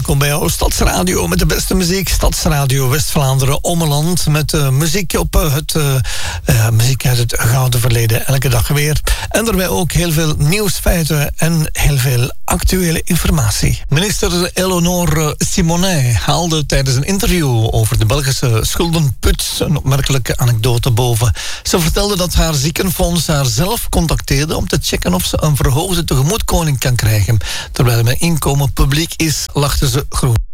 welkom bij jouw Stadsradio met de beste muziek. Stadsradio West-Vlaanderen, Ommeland, met muziek op muziek uit het gouden verleden, elke dag weer. En daarbij ook heel veel nieuwsfeiten en heel veel actuele informatie. Minister Eleonore Simonet haalde tijdens een interview over de Belgische schuldenput een opmerkelijke anekdote boven. Ze vertelde dat haar ziekenfonds haar zelf contacteerde om te checken of ze een verhoogde tegemoetkoming kan krijgen. Terwijl mijn inkomen publiek is, lachte ze groen.